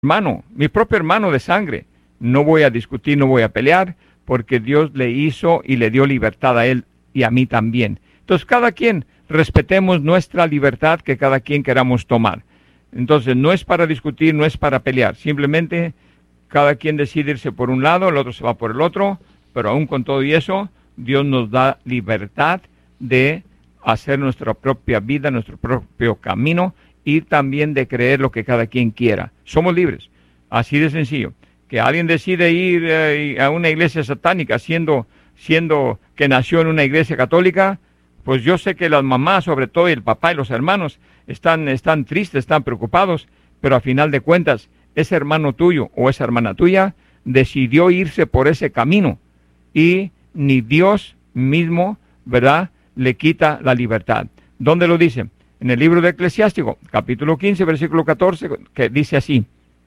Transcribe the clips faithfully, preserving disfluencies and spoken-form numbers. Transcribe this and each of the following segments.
hermano, mi propio hermano de sangre. No voy a discutir, no voy a pelear, porque Dios le hizo y le dio libertad a él y a mí también. Entonces, cada quien, respetemos nuestra libertad que cada quien queramos tomar. Entonces, no es para discutir, no es para pelear. Simplemente, cada quien decide irse por un lado, el otro se va por el otro, pero aún con todo y eso, Dios nos da libertad de hacer nuestra propia vida, nuestro propio camino, y también de creer lo que cada quien quiera. Somos libres, así de sencillo. Que alguien decide ir eh, a una iglesia satánica siendo, siendo que nació en una iglesia católica, pues yo sé que las mamás, sobre todo, y el papá y los hermanos, están, están tristes, están preocupados, pero a final de cuentas, ese hermano tuyo o esa hermana tuya decidió irse por ese camino, y ni Dios mismo, ¿verdad?, le quita la libertad. ¿Dónde lo dice? En el libro de Eclesiástico, capítulo quince, versículo catorce, que dice así: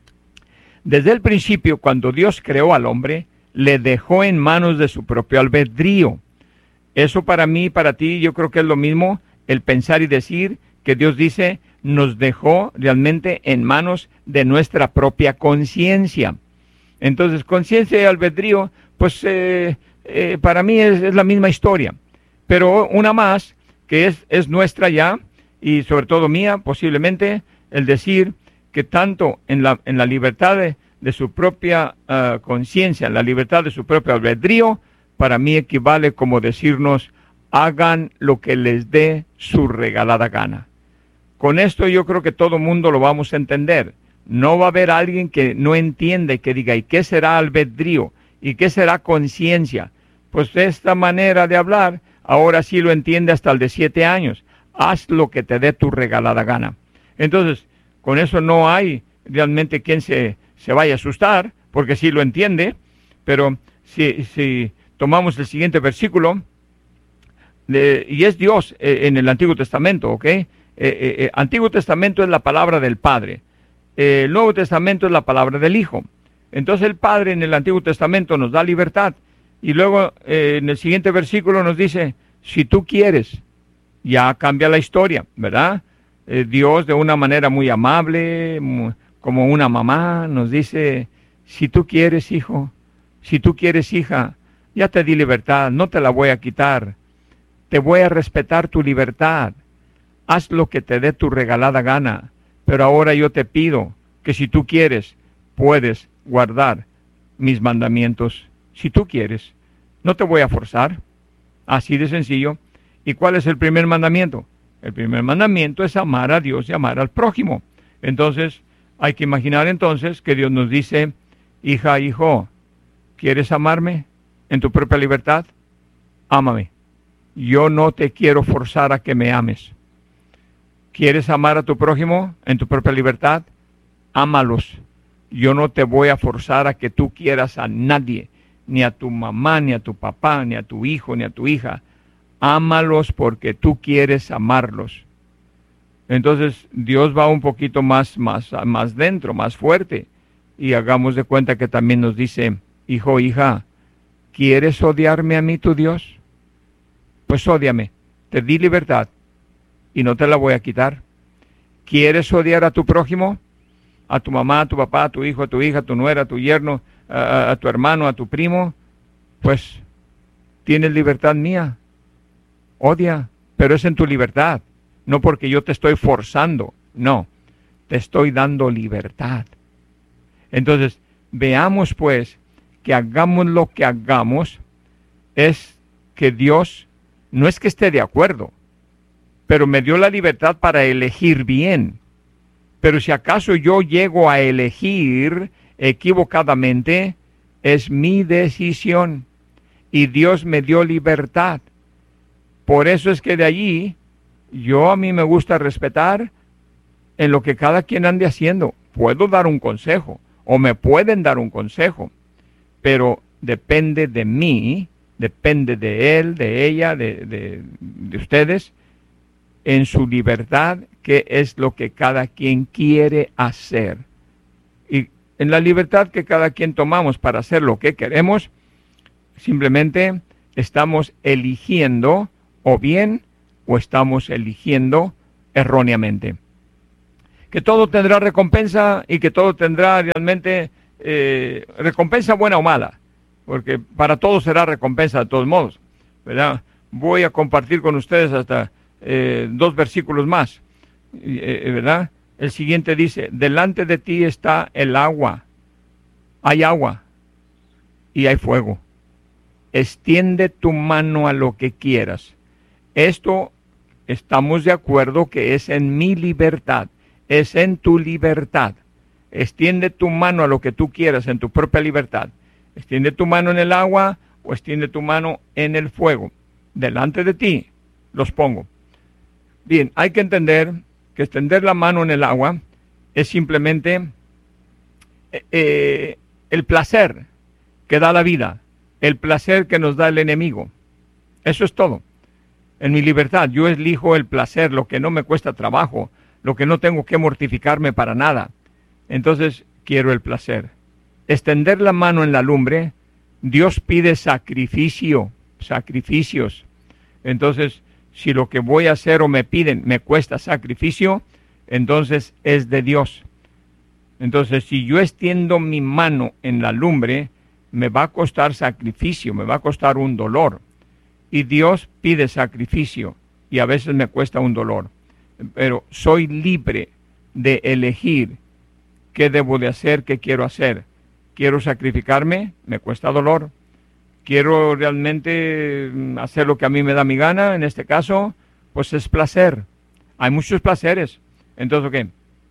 desde el principio, cuando Dios creó al hombre, le dejó en manos de su propio albedrío. Eso para mí, para ti, yo creo que es lo mismo, el pensar y decir que Dios dice, nos dejó realmente en manos de nuestra propia conciencia. Entonces, conciencia y albedrío, pues eh, eh, para mí es, es la misma historia. Pero una más, que es, es nuestra ya, y sobre todo mía, posiblemente, el decir que tanto en la, en la libertad de, de su propia uh, conciencia, en la libertad de su propio albedrío, para mí equivale como decirnos, hagan lo que les dé su regalada gana. Con esto yo creo que todo mundo lo vamos a entender. No va a haber alguien que no entienda y que diga, ¿y qué será albedrío? ¿Y qué será conciencia? Pues de esta manera de hablar, ahora sí lo entiende hasta el de siete años. Haz lo que te dé tu regalada gana. Entonces, con eso no hay realmente quien se, se vaya a asustar, porque sí lo entiende, pero si, si tomamos el siguiente versículo, de, y es Dios eh, en el Antiguo Testamento, ¿ok? Eh, eh, eh, Antiguo Testamento es la palabra del Padre, eh, el Nuevo Testamento es la palabra del Hijo. Entonces el Padre en el Antiguo Testamento nos da libertad, y luego eh, en el siguiente versículo nos dice, si tú quieres, ya cambia la historia, ¿verdad? Eh, Dios de una manera muy amable, muy, como una mamá, nos dice, si tú quieres, hijo, si tú quieres, hija, ya te di libertad, no te la voy a quitar, te voy a respetar tu libertad, haz lo que te dé tu regalada gana, pero ahora yo te pido que si tú quieres, puedes guardar mis mandamientos, si tú quieres, no te voy a forzar, así de sencillo. ¿Y cuál es el primer mandamiento? El primer mandamiento es amar a Dios y amar al prójimo. Entonces, hay que imaginar entonces que Dios nos dice, hija, hijo, ¿quieres amarme en tu propia libertad? Ámame. Yo no te quiero forzar a que me ames. ¿Quieres amar a tu prójimo en tu propia libertad? Ámalos. Yo no te voy a forzar a que tú quieras a nadie, ni a tu mamá, ni a tu papá, ni a tu hijo, ni a tu hija. Ámalos porque tú quieres amarlos. Entonces Dios va un poquito más, más, más dentro, más fuerte. Y hagamos de cuenta que también nos dice, hijo, hija, ¿quieres odiarme a mí, tu Dios? Pues ódiame, te di libertad y no te la voy a quitar. ¿Quieres odiar a tu prójimo? A tu mamá, a tu papá, a tu hijo, a tu hija, a tu nuera, a tu yerno, a, a tu hermano, a tu primo. Pues tienes libertad mía. Odia, pero es en tu libertad, no porque yo te estoy forzando, no, te estoy dando libertad. Entonces, veamos pues que hagamos lo que hagamos, es que Dios no es que esté de acuerdo, pero me dio la libertad para elegir bien. Pero si acaso yo llego a elegir equivocadamente, es mi decisión y Dios me dio libertad. Por eso es que de allí, yo a mí me gusta respetar en lo que cada quien ande haciendo. Puedo dar un consejo, o me pueden dar un consejo, pero depende de mí, depende de él, de ella, de, de, de ustedes, en su libertad, qué es lo que cada quien quiere hacer. Y en la libertad que cada quien tomamos para hacer lo que queremos, simplemente estamos eligiendo o bien, o estamos eligiendo erróneamente. que todo tendrá recompensa y que todo tendrá realmente eh, recompensa buena o mala, porque para todos será recompensa de todos modos, ¿verdad? Voy a compartir con ustedes hasta eh, dos versículos más, eh, ¿verdad? El siguiente dice, delante de ti está el agua, hay agua y hay fuego. Extiende tu mano a lo que quieras. Esto estamos de acuerdo que es en mi libertad, es en tu libertad. Extiende tu mano a lo que tú quieras en tu propia libertad. Extiende tu mano en el agua o extiende tu mano en el fuego. Delante de ti los pongo. Bien, hay que entender que extender la mano en el agua es simplemente eh, el placer que da la vida, el placer que nos da el enemigo. Eso es todo. En mi libertad yo elijo el placer, lo que no me cuesta trabajo, lo que no tengo que mortificarme para nada. Entonces quiero el placer. Extender la mano en la lumbre, Dios pide sacrificio, sacrificios. Entonces, si lo que voy a hacer o me piden me cuesta sacrificio, entonces es de Dios. Entonces, si yo extiendo mi mano en la lumbre, me va a costar sacrificio, me va a costar un dolor. Y Dios pide sacrificio y a veces me cuesta un dolor. Pero soy libre de elegir qué debo de hacer, qué quiero hacer. Quiero sacrificarme, me cuesta dolor. Quiero realmente hacer lo que a mí me da mi gana, en este caso, pues es placer. Hay muchos placeres. Entonces, ¿qué?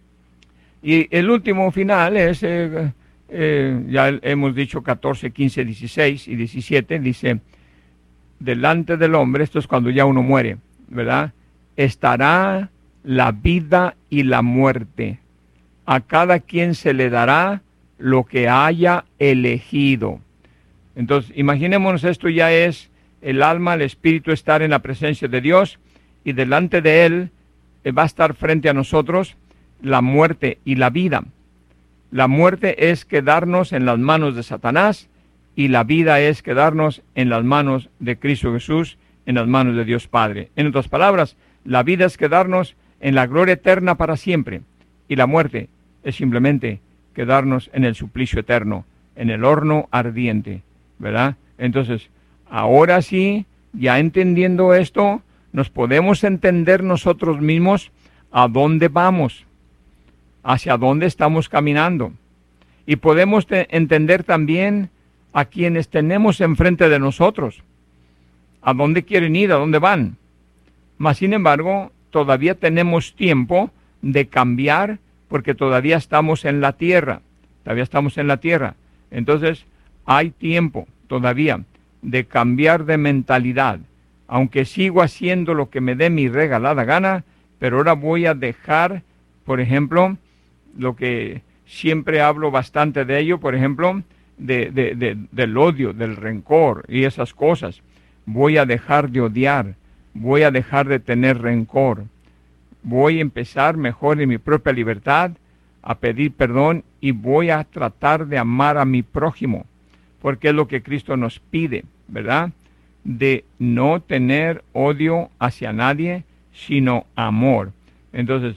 Y el último final es, eh, eh, ya hemos dicho catorce, quince, dieciséis y diecisiete, dice, delante del hombre, esto es cuando ya uno muere, ¿verdad? Estará la vida y la muerte. A cada quien se le dará lo que haya elegido. Entonces, imaginémonos, esto ya es el alma, el espíritu estar en la presencia de Dios y delante de Él eh, va a estar frente a nosotros la muerte y la vida. La muerte es quedarnos en las manos de Satanás y la vida es quedarnos en las manos de Cristo Jesús, en las manos de Dios Padre. En otras palabras, la vida es quedarnos en la gloria eterna para siempre y la muerte es simplemente quedarnos en el suplicio eterno, en el horno ardiente, ¿verdad? Entonces, ahora sí, ya entendiendo esto, nos podemos entender nosotros mismos a dónde vamos, hacia dónde estamos caminando. Y podemos entender también a quienes tenemos enfrente de nosotros, a dónde quieren ir, a dónde van. Mas, sin embargo, todavía tenemos tiempo de cambiar porque todavía estamos en la tierra, todavía estamos en la tierra. Entonces, hay tiempo todavía de cambiar de mentalidad, aunque sigo haciendo lo que me dé mi regalada gana, pero ahora voy a dejar, por ejemplo, lo que siempre hablo bastante de ello, por ejemplo, de, de, de, del odio, del rencor y esas cosas. Voy a dejar de odiar, voy a dejar de tener rencor, voy a empezar mejor en mi propia libertad a pedir perdón y voy a tratar de amar a mi prójimo, porque es lo que Cristo nos pide, ¿verdad? De no tener odio hacia nadie, sino amor. Entonces,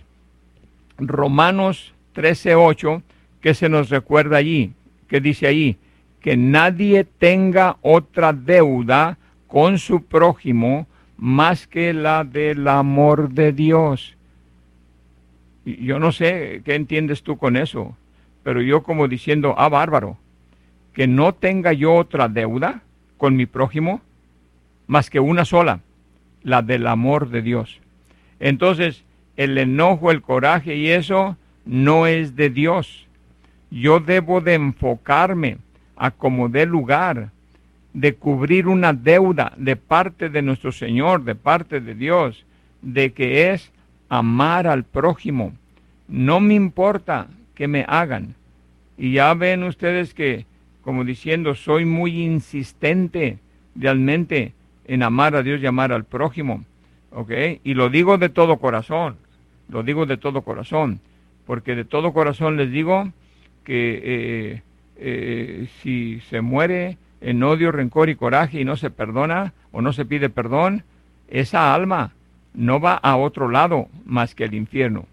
Romanos trece ocho, ¿qué se nos recuerda allí? ¿Qué dice allí? Que nadie tenga otra deuda con su prójimo más que la del amor de Dios. Yo no sé qué entiendes tú con eso, pero yo como diciendo, ah, bárbaro, que no tenga yo otra deuda con mi prójimo más que una sola, la del amor de Dios. Entonces, el enojo, el coraje y eso no es de Dios. Yo debo de enfocarme a como dé lugar, de cubrir una deuda de parte de nuestro Señor, de parte de Dios, de que es amar al prójimo. No me importa que me hagan. Y ya ven ustedes que, como diciendo, soy muy insistente realmente en amar a Dios y amar al prójimo. ¿Ok? Y lo digo de todo corazón, lo digo de todo corazón, porque de todo corazón les digo que eh, eh, si se muere en odio, rencor y coraje y no se perdona o no se pide perdón, esa alma no va a otro lado más que el infierno.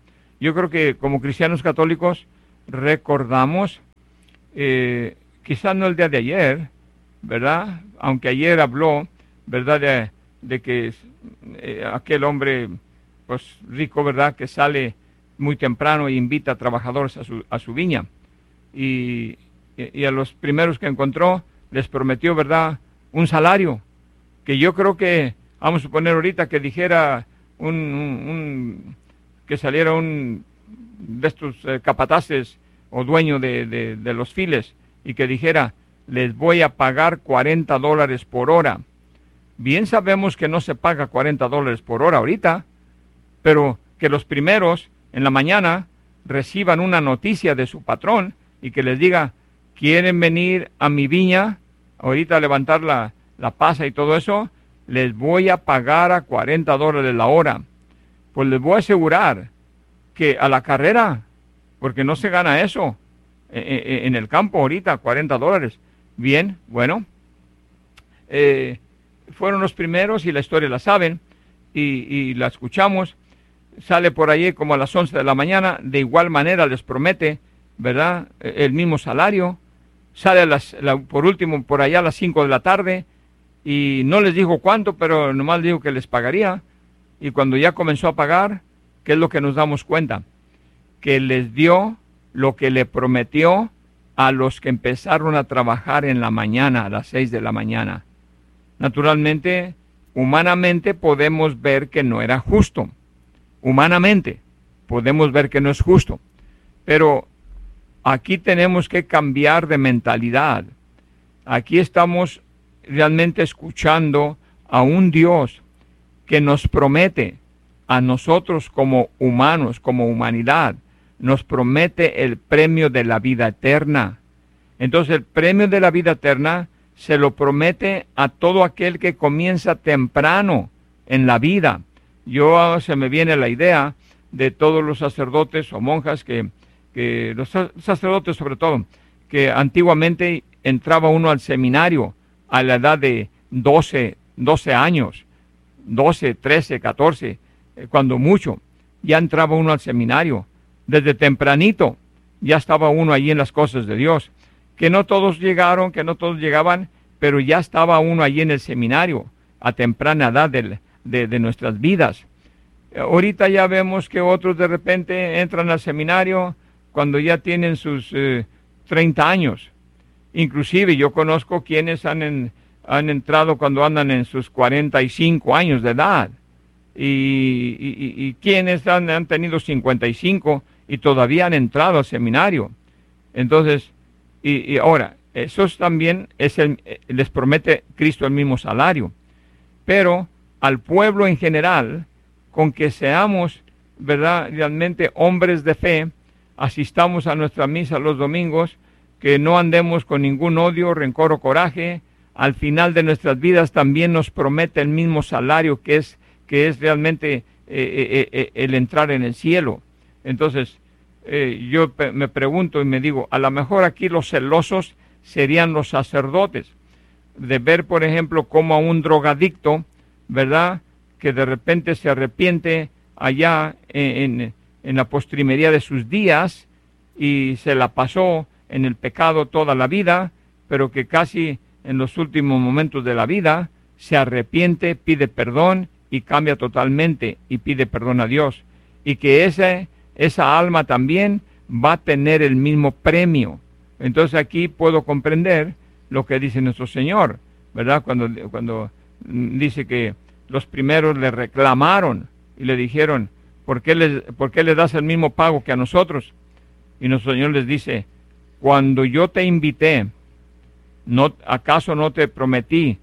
yo creo que como cristianos católicos recordamos, eh, quizás no el día de ayer, ¿verdad? Aunque ayer habló, ¿verdad? De, de que eh, aquel hombre, pues rico, ¿verdad? Que sale muy temprano e invita a trabajadores a su, a su viña. Y, y a los primeros que encontró les prometió, ¿verdad? Un salario, que yo creo que, vamos a suponer ahorita que dijera un, un, un que saliera un de estos eh, capataces o dueño de, de, de los files y que dijera, les voy a pagar cuarenta dólares por hora. Bien sabemos que no se paga cuarenta dólares por hora ahorita, pero que los primeros en la mañana reciban una noticia de su patrón y que les diga, quieren venir a mi viña, ahorita a levantar la, la pasa y todo eso, les voy a pagar a cuarenta dólares la hora. Pues les voy a asegurar que a la carrera, porque no se gana eso en, en el campo ahorita, cuarenta dólares. Bien, bueno, eh, fueron los primeros y la historia la saben y, y la escuchamos. Sale por allí como a las once de la mañana, de igual manera les promete, ¿verdad?, el mismo salario. Sale a las, la, por último por allá a las cinco de la tarde y no les dijo cuánto, pero nomás dijo que les pagaría. Y cuando ya comenzó a pagar, ¿qué es lo que nos damos cuenta? Que les dio lo que le prometió a los que empezaron a trabajar en la mañana, a las seis de la mañana. Naturalmente, humanamente podemos ver que no era justo. Humanamente podemos ver que no es justo. Pero aquí tenemos que cambiar de mentalidad. Aquí estamos realmente escuchando a un Dios que nos promete a nosotros como humanos, como humanidad, nos promete el premio de la vida eterna. Entonces el premio de la vida eterna se lo promete a todo aquel que comienza temprano en la vida. Yo se me viene la idea de todos los sacerdotes o monjas que, que los sacerdotes sobre todo, que antiguamente entraba uno al seminario a la edad de doce, doce años, doce, trece, catorce, cuando mucho, ya entraba uno al seminario. Desde tempranito ya estaba uno allí en las cosas de Dios. Que no todos llegaron, que no todos llegaban, pero ya estaba uno allí en el seminario a temprana edad de, de, de nuestras vidas. Ahorita ya vemos que otros de repente entran al seminario cuando ya tienen sus eh, treinta años. Inclusive yo conozco quienes han, en, han entrado cuando andan en sus cuarenta y cinco años de edad. Y, y, y quienes han, han tenido cincuenta y cinco y todavía han entrado al seminario. Entonces, y, y ahora, esos también es el, les promete Cristo el mismo salario. Pero al pueblo en general, con que seamos, ¿verdad?, realmente hombres de fe, asistamos a nuestra misa los domingos, que no andemos con ningún odio, rencor o coraje, al final de nuestras vidas también nos promete el mismo salario que es que es realmente eh, eh, eh, el entrar en el cielo. Entonces, eh, yo pe- me pregunto y me digo, a lo mejor aquí los celosos serían los sacerdotes, de ver, por ejemplo, como a un drogadicto, ¿verdad?, que de repente se arrepiente allá en, en, en la postrimería de sus días y se la pasó en el pecado toda la vida, pero que casi en los últimos momentos de la vida se arrepiente, pide perdón y cambia totalmente y pide perdón a Dios. Y que ese, esa alma también va a tener el mismo premio. Entonces aquí puedo comprender lo que dice nuestro Señor, ¿verdad? Cuando, cuando dice que los primeros le reclamaron y le dijeron, ¿por qué le, por qué le das el mismo pago que a nosotros? Y nuestro Señor les dice, cuando yo te invité, ¿no, acaso no te prometí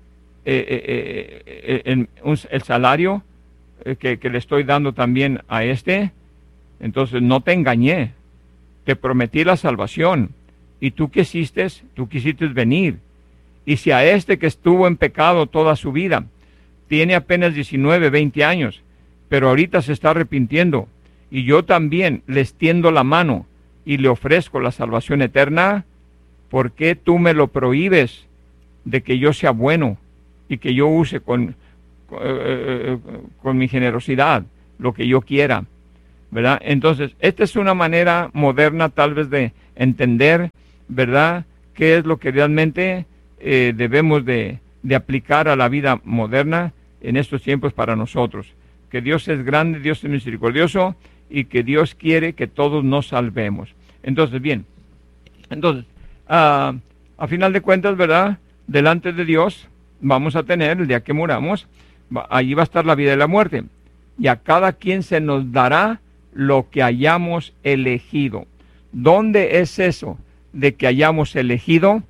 Eh, eh, eh, eh, un, el salario eh, que, que le estoy dando también a este? Entonces no te engañé, te prometí la salvación y tú quisiste, tú quisiste venir. Y si a este que estuvo en pecado toda su vida, tiene apenas diecinueve, veinte años, pero ahorita se está arrepintiendo y yo también le extiendo la mano y le ofrezco la salvación eterna, ¿por qué tú me lo prohíbes de que yo sea bueno y que yo use con, con, eh, con mi generosidad lo que yo quiera? ¿verdad? Entonces, esta es una manera moderna tal vez de entender, ¿verdad?, qué es lo que realmente eh, debemos de, de aplicar a la vida moderna en estos tiempos para nosotros. Que Dios es grande, Dios es misericordioso y que Dios quiere que todos nos salvemos. Entonces, bien, entonces, uh, a final de cuentas, ¿verdad?, delante de Dios vamos a tener, el día que muramos, va, allí va a estar la vida y la muerte. Y a cada quien se nos dará lo que hayamos elegido. ¿Dónde es eso de que hayamos elegido?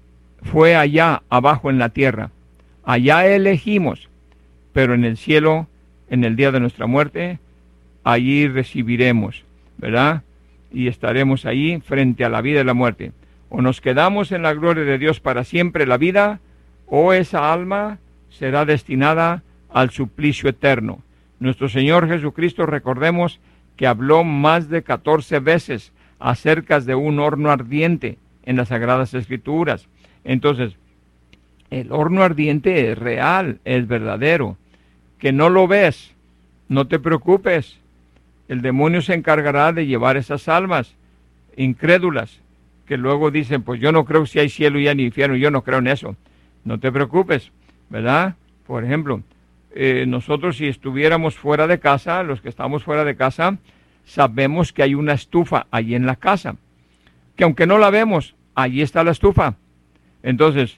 Fue allá abajo en la tierra. Allá elegimos, pero en el cielo, en el día de nuestra muerte, allí recibiremos, ¿verdad? Y estaremos ahí frente a la vida y la muerte. O nos quedamos en la gloria de Dios para siempre, la vida, o esa alma será destinada al suplicio eterno. Nuestro Señor Jesucristo, recordemos que habló más de catorce veces acerca de un horno ardiente en las Sagradas Escrituras. Entonces, el horno ardiente es real, es verdadero. Que no lo ves, no te preocupes. El demonio se encargará de llevar esas almas incrédulas, que luego dicen, pues yo no creo si hay cielo y hay infierno, yo no creo en eso. No te preocupes, ¿verdad? Por ejemplo, eh, nosotros si estuviéramos fuera de casa, los que estamos fuera de casa, sabemos que hay una estufa allí en la casa, que aunque no la vemos, allí está la estufa. Entonces,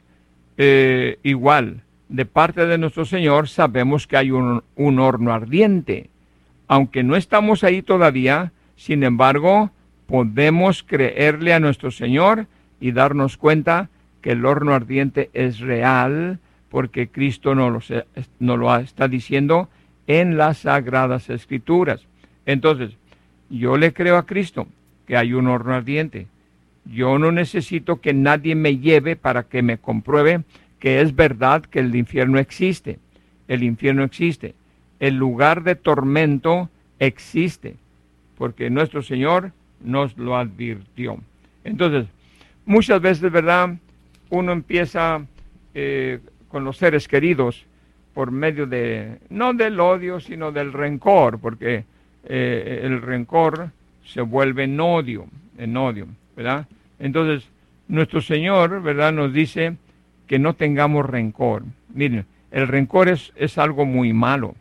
eh, igual, de parte de nuestro Señor, sabemos que hay un, un horno ardiente. Aunque no estamos ahí todavía, sin embargo, podemos creerle a nuestro Señor y darnos cuenta que el horno ardiente es real, porque Cristo nos lo, nos lo está diciendo en las Sagradas Escrituras. Entonces, yo le creo a Cristo que hay un horno ardiente. Yo no necesito que nadie me lleve para que me compruebe que es verdad que el infierno existe. El infierno existe. El lugar de tormento existe, porque nuestro Señor nos lo advirtió. Entonces, muchas veces, ¿verdad?, uno empieza eh, con los seres queridos por medio de, no del odio, sino del rencor, porque eh, el rencor se vuelve en odio, en odio, ¿verdad? Entonces, nuestro Señor, ¿verdad?, nos dice que no tengamos rencor. Miren, el rencor es, es algo muy malo.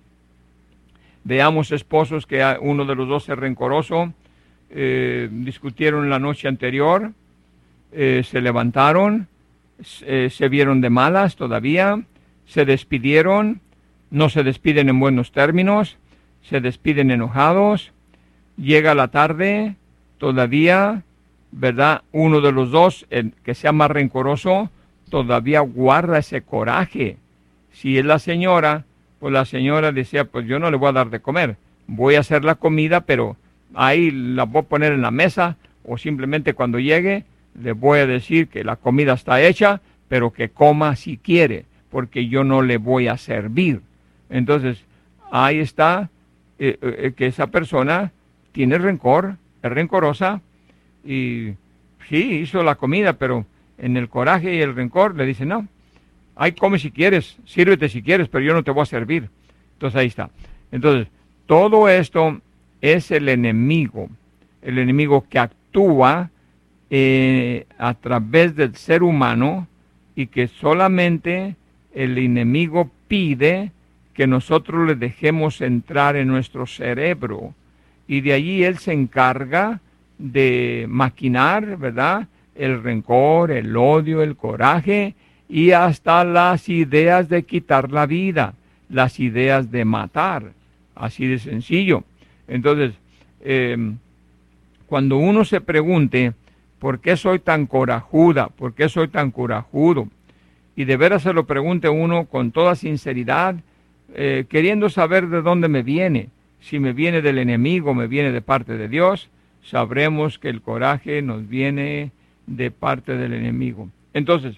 Veamos esposos que uno de los dos es rencoroso, eh, discutieron la noche anterior, eh, se levantaron, eh, se vieron de malas todavía, se despidieron, no se despiden en buenos términos, se despiden enojados, llega la tarde, todavía, ¿verdad?, uno de los dos, el que sea más rencoroso, todavía guarda ese coraje. Si es la señora, pues la señora decía, pues yo no le voy a dar de comer, voy a hacer la comida, pero ahí la voy a poner en la mesa, o simplemente cuando llegue le voy a decir que la comida está hecha, pero que coma si quiere, porque yo no le voy a servir. Entonces, ahí está eh, eh, que esa persona tiene rencor, es rencorosa, y sí, hizo la comida, pero en el coraje y el rencor le dice, no, ahí come si quieres, sírvete si quieres, pero yo no te voy a servir. Entonces ahí está. Entonces, todo esto es el enemigo, el enemigo que actúa eh, a través del ser humano, y que solamente el enemigo pide que nosotros le dejemos entrar en nuestro cerebro, y de allí él se encarga de maquinar, ¿verdad?, el rencor, el odio, el coraje, y hasta las ideas de quitar la vida, las ideas de matar, así de sencillo. Entonces, eh, cuando uno se pregunte, ¿por qué soy tan corajuda? ¿Por qué soy tan corajudo? Y de veras se lo pregunte uno con toda sinceridad, eh, queriendo saber de dónde me viene. Si me viene del enemigo, me viene de parte de Dios, sabremos que el coraje nos viene de parte del enemigo. Entonces,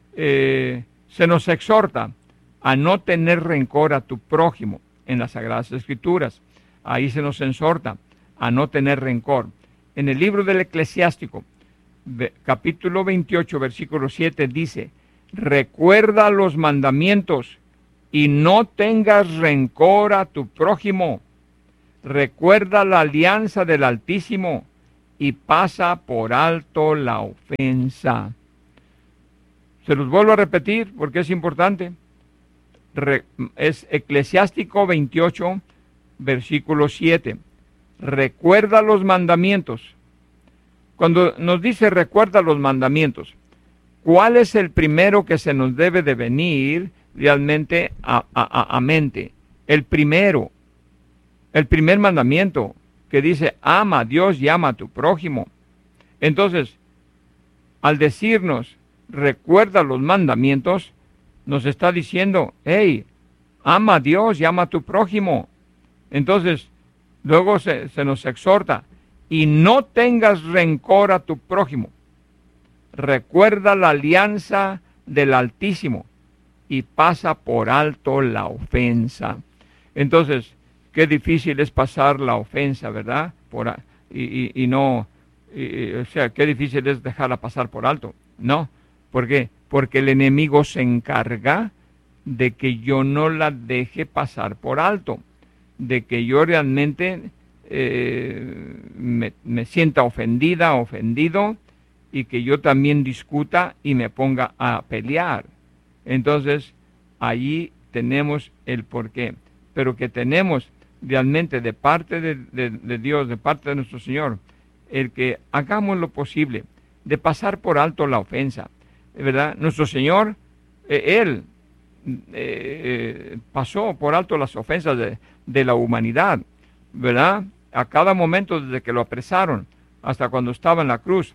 eh, se nos exhorta a no tener rencor a tu prójimo en las Sagradas Escrituras. Ahí se nos exhorta a no tener rencor. En el libro del Eclesiástico, capítulo veintiocho, versículo siete, dice, recuerda los mandamientos y no tengas rencor a tu prójimo. recuerda la alianza del Altísimo y pasa por alto la ofensa. Se los vuelvo a repetir porque es importante. Re, es Eclesiástico veintiocho, versículo siete. Recuerda los mandamientos. Cuando nos dice recuerda los mandamientos, ¿cuál es el primero que se nos debe de venir realmente a, a, a mente? El primero, el primer mandamiento que dice ama a Dios y ama a tu prójimo. Entonces, al decirnos recuerda los mandamientos, nos está diciendo, hey, ama a Dios y ama a tu prójimo. Entonces, luego se, se nos exhorta, y no tengas rencor a tu prójimo. Recuerda la alianza del Altísimo y pasa por alto la ofensa. Entonces, qué difícil es pasar la ofensa, ¿verdad? Por, y, y, y no, y, o sea, qué difícil es dejarla pasar por alto. No, ¿por qué? Porque el enemigo se encarga de que yo no la deje pasar por alto, de que yo realmente eh, me, me sienta ofendida, ofendido, y que yo también discuta y me ponga a pelear. Entonces, allí tenemos el porqué, pero que tenemos realmente de parte de, de, de Dios, de parte de nuestro Señor, el que hagamos lo posible de pasar por alto la ofensa, ¿verdad? Nuestro Señor, eh, Él eh, pasó por alto las ofensas de, de la humanidad, ¿verdad? A cada momento desde que lo apresaron hasta cuando estaba en la cruz,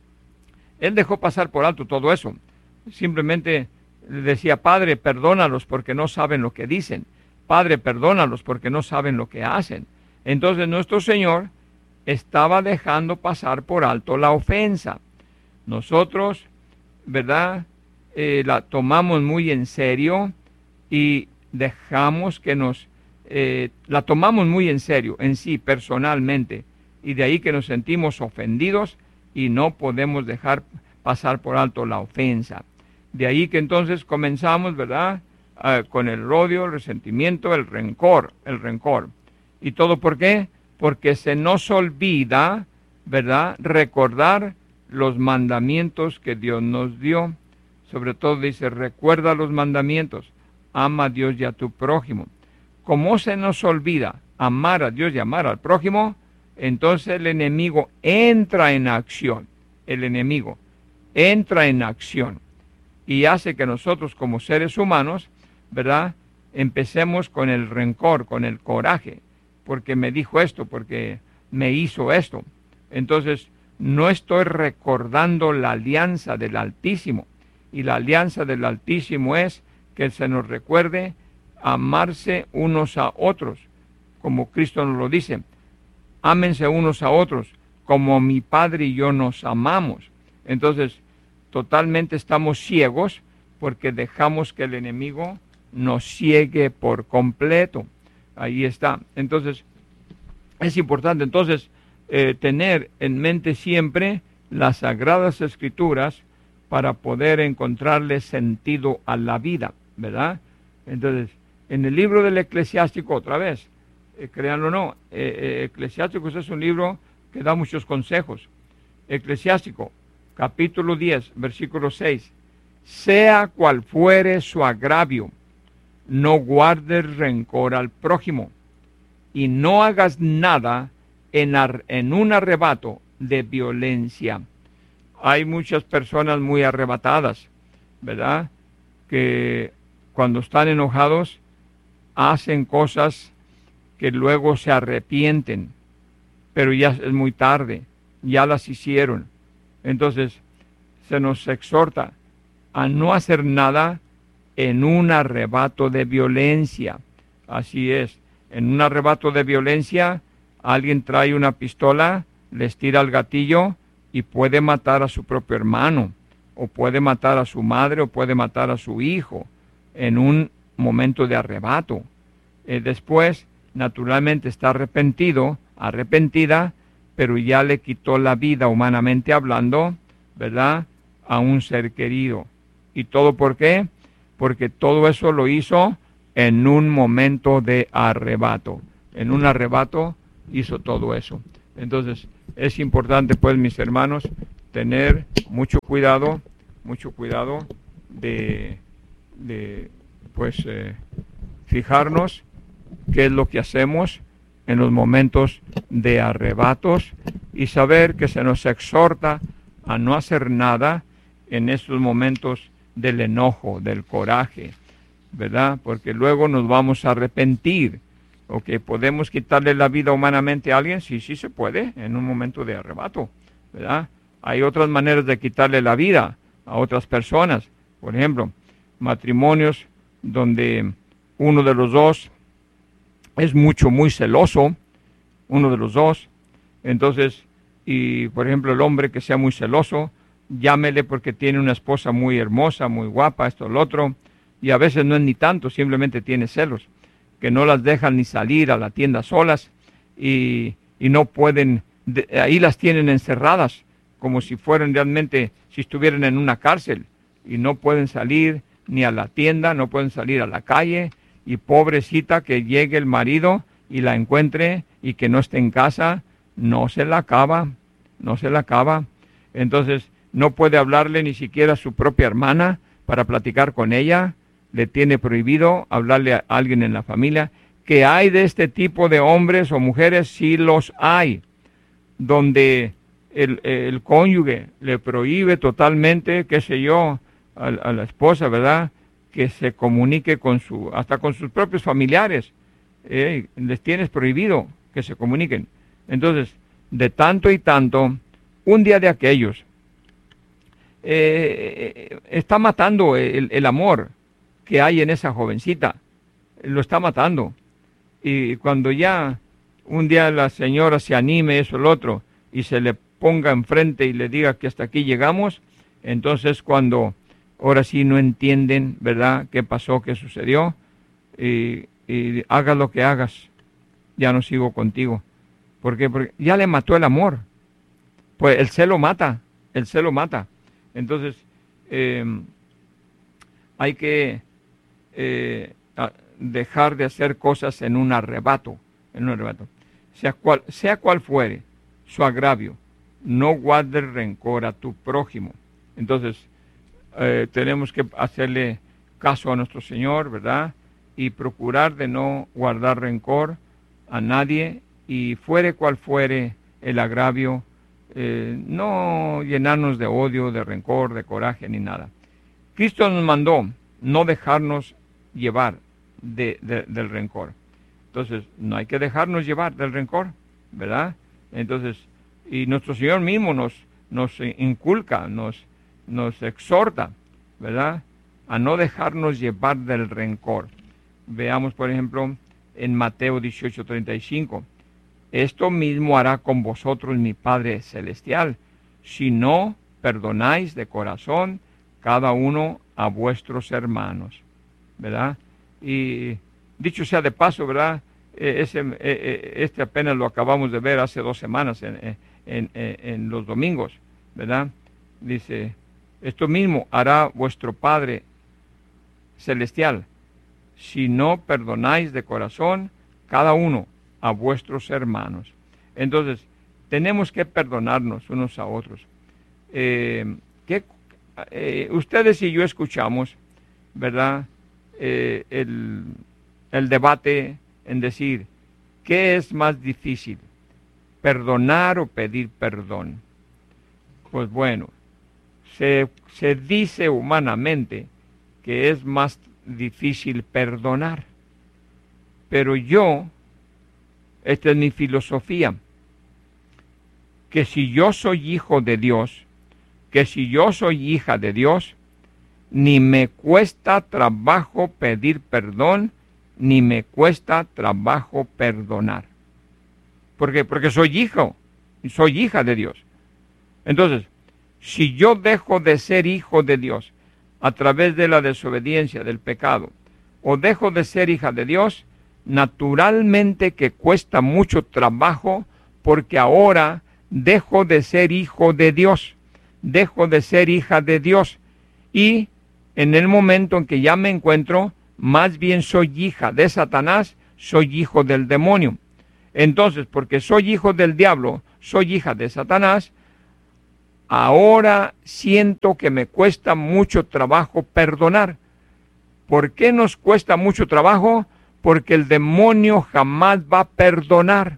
Él dejó pasar por alto todo eso. Simplemente decía, Padre, perdónalos porque no saben lo que dicen. Padre, perdónalos porque no saben lo que hacen. Entonces nuestro Señor estaba dejando pasar por alto la ofensa. Nosotros, ¿verdad? Eh, la tomamos muy en serio y dejamos que nos... Eh, la tomamos muy en serio en sí, personalmente. Y de ahí que nos sentimos ofendidos y no podemos dejar pasar por alto la ofensa. De ahí que entonces comenzamos, ¿verdad? Uh, con el odio, el resentimiento, el rencor, el rencor. ¿Y todo por qué? Porque se nos olvida, ¿verdad? Recordar los mandamientos que Dios nos dio. Sobre todo dice, recuerda los mandamientos, ama a Dios y a tu prójimo. Como se nos olvida amar a Dios y amar al prójimo, entonces el enemigo entra en acción. El enemigo entra en acción y hace que nosotros como seres humanos, ¿verdad? Empecemos con el rencor, con el coraje, porque me dijo esto, porque me hizo esto. Entonces, no estoy recordando la alianza del Altísimo. Y la alianza del Altísimo es que se nos recuerde amarse unos a otros, como Cristo nos lo dice. Ámense unos a otros, como mi Padre y yo nos amamos. Entonces, totalmente estamos ciegos porque dejamos que el enemigo nos ciegue por completo. Ahí está. Entonces, es importante entonces eh, tener en mente siempre las Sagradas Escrituras para poder encontrarle sentido a la vida, ¿verdad? Entonces, en el libro del Eclesiástico, otra vez, eh, créanlo o no, eh, eh, Eclesiástico es un libro que da muchos consejos. Eclesiástico, capítulo diez, versículo seis. Sea cual fuere su agravio, no guardes rencor al prójimo y no hagas nada en, ar, en un arrebato de violencia. Hay muchas personas muy arrebatadas, ¿verdad? Que cuando están enojados hacen cosas que luego se arrepienten, pero ya es muy tarde, ya las hicieron. Entonces se nos exhorta a no hacer nada en un arrebato de violencia. Así es, en un arrebato de violencia alguien trae una pistola, les tira el gatillo y puede matar a su propio hermano, o puede matar a su madre, o puede matar a su hijo en un momento de arrebato. Eh, después, naturalmente está arrepentido, arrepentida, pero ya le quitó la vida, humanamente hablando, ¿verdad?, a un ser querido. ¿Y todo por qué? Porque todo eso lo hizo en un momento de arrebato. en un arrebato hizo todo eso. Entonces, es importante, pues, mis hermanos, tener mucho cuidado, mucho cuidado de, de pues, eh, fijarnos qué es lo que hacemos en los momentos de arrebatos y saber que se nos exhorta a no hacer nada en esos momentos del enojo, del coraje, ¿verdad? Porque luego nos vamos a arrepentir. ¿O que podemos quitarle la vida humanamente a alguien? Sí, sí se puede, en un momento de arrebato, ¿verdad? Hay otras maneras de quitarle la vida a otras personas. Por ejemplo, matrimonios donde uno de los dos es mucho, muy celoso, uno de los dos. Entonces, y por ejemplo, el hombre que sea muy celoso, llámele porque tiene una esposa muy hermosa, muy guapa, esto, lo otro, y a veces no es ni tanto, simplemente tiene celos, que no las dejan ni salir a la tienda solas y, y no pueden, de, ahí las tienen encerradas como si fueran realmente, si estuvieran en una cárcel y no pueden salir ni a la tienda, no pueden salir a la calle y pobrecita que llegue el marido y la encuentre y que no esté en casa, no se la acaba, no se la acaba. Entonces no puede hablarle ni siquiera a su propia hermana para platicar con ella. Le tiene prohibido hablarle a alguien en la familia. Que hay de este tipo de hombres o mujeres, sí los hay, donde el, el cónyuge le prohíbe totalmente, qué sé yo, a, a la esposa, ¿verdad?, que se comunique con su, hasta con sus propios familiares. Eh, les tienes prohibido que se comuniquen. Entonces, de tanto y tanto, un día de aquellos, eh, está matando el, el amor que hay en esa jovencita, lo está matando. Y cuando ya un día la señora se anime, eso, el otro, y se le ponga enfrente y le diga que hasta aquí llegamos, entonces cuando ahora sí no entienden, ¿verdad?, qué pasó, qué sucedió, y, y hagas lo que hagas, ya no sigo contigo. ¿Por qué? Porque ya le mató el amor. Pues el celo mata, el celo mata. Entonces, eh, hay que Eh, dejar de hacer cosas en un arrebato, en un arrebato. Sea cual, sea cual fuere su agravio, no guardes rencor a tu prójimo. Entonces, eh, tenemos que hacerle caso a nuestro Señor, ¿verdad? Y procurar de no guardar rencor a nadie, y fuere cual fuere el agravio, eh, no llenarnos de odio, de rencor, de coraje, ni nada. Cristo nos mandó no dejarnos llevar de, de, del rencor. Entonces, no hay que dejarnos llevar del rencor, ¿verdad? Entonces, y nuestro Señor mismo nos, nos inculca, nos, nos exhorta, ¿verdad?, a no dejarnos llevar del rencor. Veamos, por ejemplo, en Mateo dieciocho, treinta y cinco. Esto mismo hará con vosotros mi Padre Celestial, si no perdonáis de corazón cada uno a vuestros hermanos, ¿verdad? Y dicho sea de paso, ¿verdad?, eh, ese, eh, este apenas lo acabamos de ver hace dos semanas en, en, en, en los domingos, ¿verdad? Dice, esto mismo hará vuestro Padre Celestial, si no perdonáis de corazón cada uno a vuestros hermanos. Entonces, tenemos que perdonarnos unos a otros. Eh, ¿qué, eh, ustedes y yo escuchamos, ¿verdad?, eh, el, el debate en decir, ¿qué es más difícil, perdonar o pedir perdón? Pues bueno, se, se dice humanamente que es más difícil perdonar, pero yo, esta es mi filosofía, que si yo soy hijo de Dios, que si yo soy hija de Dios, ni me cuesta trabajo pedir perdón, ni me cuesta trabajo perdonar. ¿Por qué? Porque soy hijo, soy hija de Dios. Entonces, si yo dejo de ser hijo de Dios a través de la desobediencia, del pecado, o dejo de ser hija de Dios, naturalmente que cuesta mucho trabajo, porque ahora dejo de ser hijo de Dios, dejo de ser hija de Dios, y en el momento en que ya me encuentro, más bien soy hija de Satanás, soy hijo del demonio. Entonces, porque soy hijo del diablo, soy hija de Satanás, ahora siento que me cuesta mucho trabajo perdonar. ¿Por qué nos cuesta mucho trabajo? Porque el demonio jamás va a perdonar.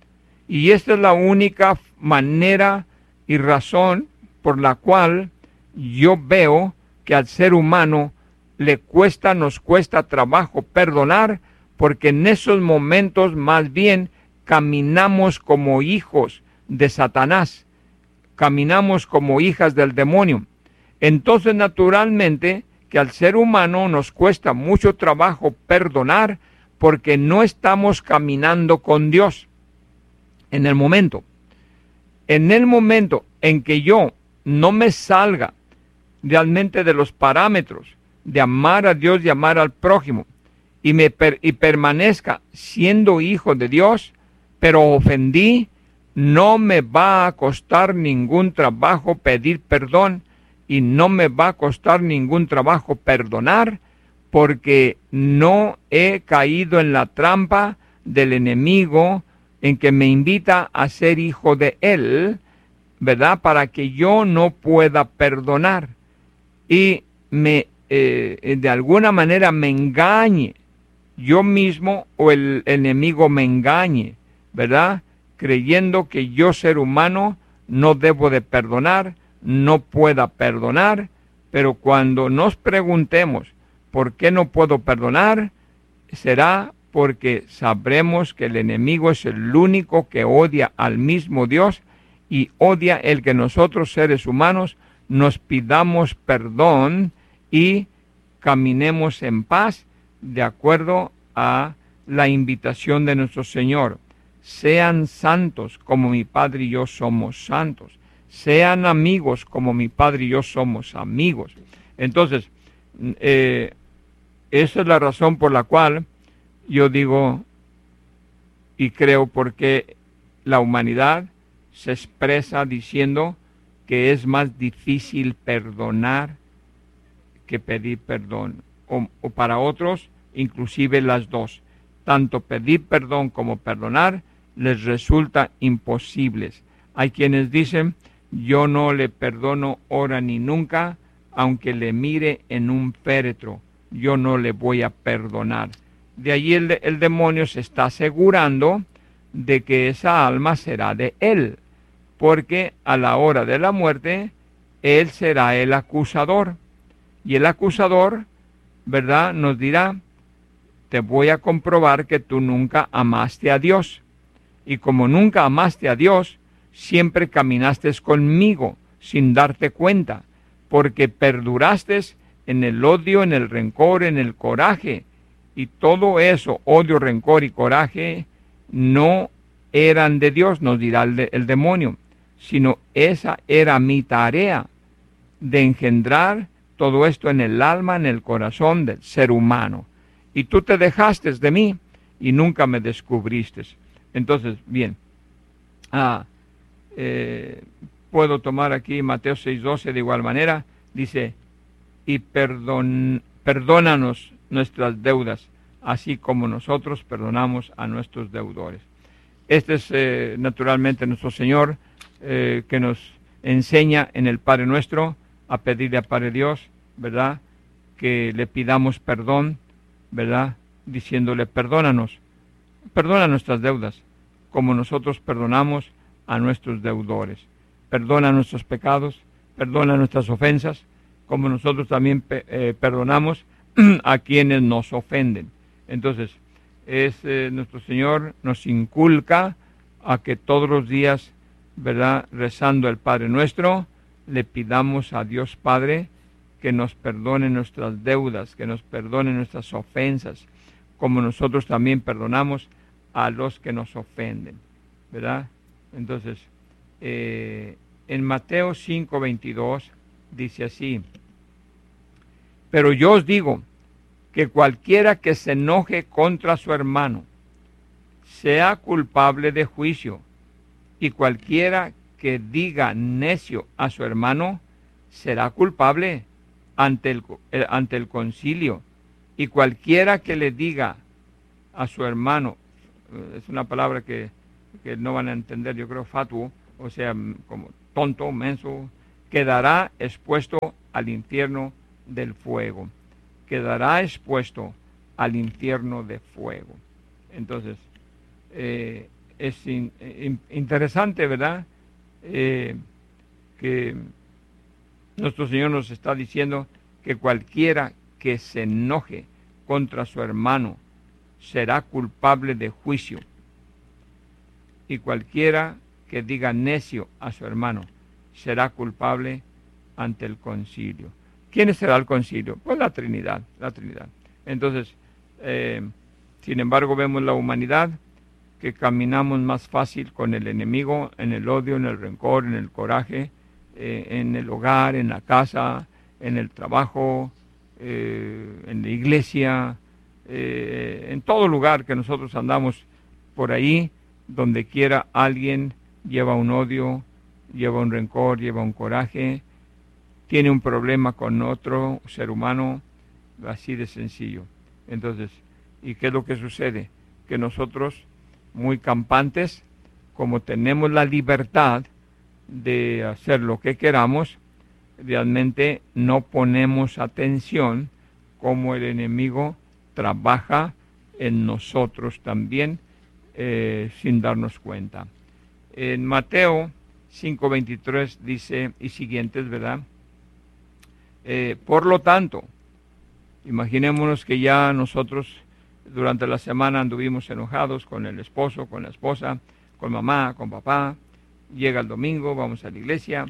Y esta es la única manera y razón por la cual yo veo que al ser humano le cuesta, nos cuesta trabajo perdonar, porque en esos momentos más bien caminamos como hijos de Satanás, caminamos como hijas del demonio. Entonces, naturalmente, que al ser humano nos cuesta mucho trabajo perdonar porque no estamos caminando con Dios en el momento. En el momento en que yo no me salga realmente de los parámetros de amar a Dios y amar al prójimo y, me per, y permanezca siendo hijo de Dios, pero ofendí, no me va a costar ningún trabajo pedir perdón y no me va a costar ningún trabajo perdonar, porque no he caído en la trampa del enemigo en que me invita a ser hijo de él, ¿verdad? Para que yo no pueda perdonar y me eh, de alguna manera me engañe yo mismo o el enemigo me engañe, ¿verdad? Creyendo que yo, ser humano, no debo de perdonar, no pueda perdonar, pero cuando nos preguntemos por qué no puedo perdonar, será porque sabremos que el enemigo es el único que odia al mismo Dios y odia el que nosotros, seres humanos, nos pidamos perdón y caminemos en paz de acuerdo a la invitación de nuestro Señor. Sean santos como mi Padre y yo somos santos. Sean amigos como mi Padre y yo somos amigos. Entonces, eh, esa es la razón por la cual yo digo y creo porque la humanidad se expresa diciendo que es más difícil perdonar que pedir perdón. O, o para otros, inclusive las dos. Tanto pedir perdón como perdonar les resulta imposibles. Hay quienes dicen, yo no le perdono ahora ni nunca, aunque le mire en un féretro, yo no le voy a perdonar. De allí el, el demonio se está asegurando de que esa alma será de él, porque a la hora de la muerte, él será el acusador. Y el acusador, ¿verdad?, nos dirá, te voy a comprobar que tú nunca amaste a Dios. Y como nunca amaste a Dios, siempre caminaste conmigo sin darte cuenta, porque perduraste en el odio, en el rencor, en el coraje. Y todo eso, odio, rencor y coraje, no eran de Dios, nos dirá el, de, el demonio, sino esa era mi tarea, de engendrar todo esto en el alma, en el corazón del ser humano. Y tú te dejaste de mí y nunca me descubriste. Entonces, bien, ah, eh, puedo tomar aquí Mateo seis doce de igual manera, dice, y perdon, perdónanos nuestras deudas, así como nosotros perdonamos a nuestros deudores. Este es eh, naturalmente nuestro Señor, eh, que nos enseña en el Padre Nuestro a pedirle a Padre Dios, ¿verdad?, que le pidamos perdón, ¿verdad?, diciéndole, perdónanos, perdona nuestras deudas, como nosotros perdonamos a nuestros deudores. Perdona nuestros pecados, perdona nuestras ofensas, como nosotros también eh, perdonamos a quienes nos ofenden. Entonces, es eh, nuestro Señor nos inculca a que todos los días, ¿verdad?, rezando el Padre Nuestro, le pidamos a Dios Padre que nos perdone nuestras deudas, que nos perdone nuestras ofensas, como nosotros también perdonamos a los que nos ofenden, ¿verdad? Entonces, eh, en Mateo cinco veintidós dice así, pero yo os digo que cualquiera que se enoje contra su hermano sea culpable de juicio, y cualquiera que diga necio a su hermano será culpable ante el, ante el concilio, y cualquiera que le diga a su hermano, es una palabra que, que no van a entender, yo creo, fatuo, o sea, como tonto, menso, quedará expuesto al infierno del fuego. Quedará expuesto al infierno de fuego. Entonces, eh, es in, in, interesante, ¿verdad? Eh, que nuestro Señor nos está diciendo que cualquiera que se enoje contra su hermano será culpable de juicio. Y cualquiera que diga necio a su hermano será culpable ante el concilio. ¿Quién será el concilio? Pues la Trinidad, la Trinidad. Entonces, eh, sin embargo, vemos la humanidad que caminamos más fácil con el enemigo, en el odio, en el rencor, en el coraje, eh, en el hogar, en la casa, en el trabajo, eh, en la iglesia, eh, en todo lugar que nosotros andamos por ahí, donde quiera alguien lleva un odio, lleva un rencor, lleva un coraje, tiene un problema con otro ser humano, así de sencillo. Entonces, ¿y qué es lo que sucede? Que nosotros, muy campantes, como tenemos la libertad de hacer lo que queramos, realmente no ponemos atención cómo el enemigo trabaja en nosotros también, eh, sin darnos cuenta. En Mateo cinco veintitrés dice, y siguientes, ¿verdad? Eh, por lo tanto, imaginémonos que ya nosotros durante la semana anduvimos enojados con el esposo, con la esposa, con mamá, con papá. Llega el domingo, vamos a la iglesia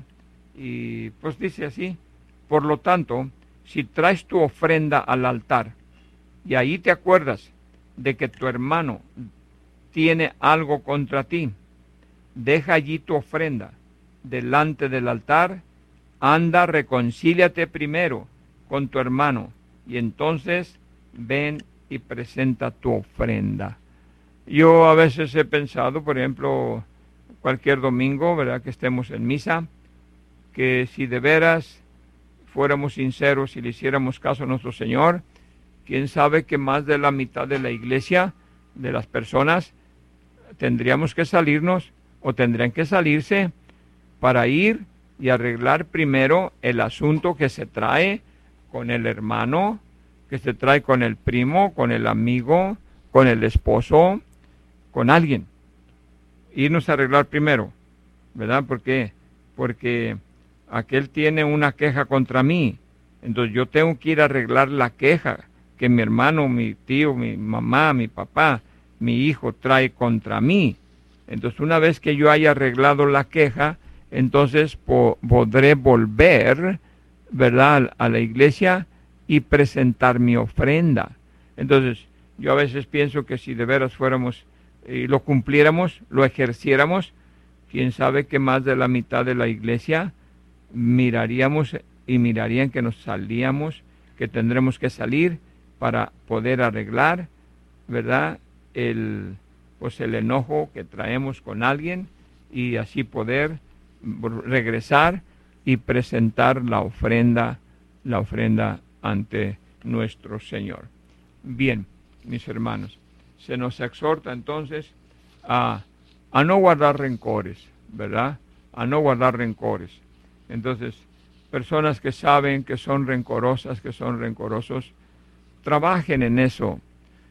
y pues dice así, por lo tanto, si traes tu ofrenda al altar y ahí te acuerdas de que tu hermano tiene algo contra ti, deja allí tu ofrenda delante del altar, anda, reconcíliate primero con tu hermano y entonces ven y presenta tu ofrenda. Yo a veces he pensado, por ejemplo, cualquier domingo, ¿verdad?, que estemos en misa, que si de veras fuéramos sinceros y le hiciéramos caso a nuestro Señor, quién sabe que más de la mitad de la iglesia, de las personas, tendríamos que salirnos o tendrían que salirse para ir y arreglar primero el asunto que se trae con el hermano, que se trae con el primo, con el amigo, con el esposo, con alguien. Irnos a arreglar primero, ¿verdad? ¿Por qué? Porque aquel tiene una queja contra mí, entonces yo tengo que ir a arreglar la queja que mi hermano, mi tío, mi mamá, mi papá, mi hijo trae contra mí. Entonces una vez que yo haya arreglado la queja, entonces po podré volver, ¿verdad?, a la iglesia y presentar mi ofrenda. Entonces yo a veces pienso que si de veras fuéramos y lo cumpliéramos, lo ejerciéramos, quién sabe que más de la mitad de la iglesia miraríamos y mirarían que nos salíamos, que tendremos que salir para poder arreglar, ¿verdad?, el, pues el enojo que traemos con alguien y así poder regresar y presentar la ofrenda, la ofrenda ante nuestro Señor. Bien, mis hermanos, se nos exhorta entonces a, a no guardar rencores, ¿verdad? A no guardar rencores. Entonces, personas que saben que son rencorosas, que son rencorosos, trabajen en eso.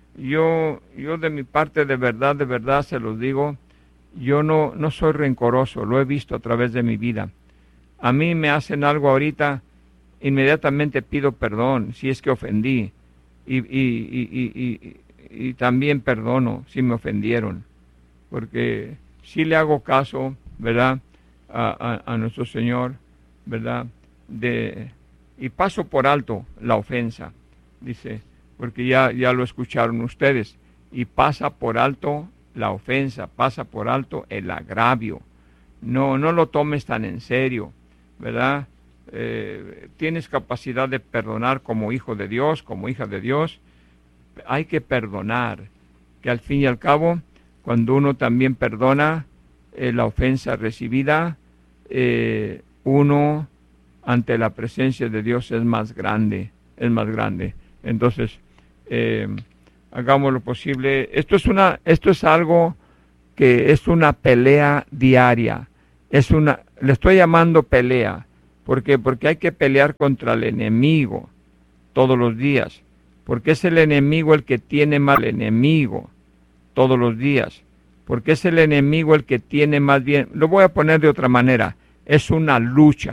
Yo, yo de mi parte, de verdad, de verdad se los digo, yo no, no soy rencoroso, lo he visto a través de mi vida. A mí me hacen algo ahorita, inmediatamente pido perdón si es que ofendí y, y, y, y, y, y también perdono si me ofendieron, porque si le hago caso, ¿verdad?, a, a, a nuestro Señor, ¿verdad?, de, y paso por alto la ofensa, dice, porque ya, ya lo escucharon ustedes, y pasa por alto la ofensa, pasa por alto el agravio. No, no lo tomes tan en serio, ¿verdad? Eh, tienes capacidad de perdonar como hijo de Dios, como hija de Dios. Hay que perdonar, que al fin y al cabo, cuando uno también perdona eh, la ofensa recibida, eh, uno ante la presencia de Dios es más grande, es más grande. Entonces, eh, hagamos lo posible. Esto es una, esto es algo que es una pelea diaria. Es una, le estoy llamando pelea. ¿Por qué? Porque hay que pelear contra el enemigo todos los días. Porque es el enemigo el que tiene más el enemigo todos los días. Porque es el enemigo el que tiene más bien. Lo voy a poner de otra manera. Es una lucha.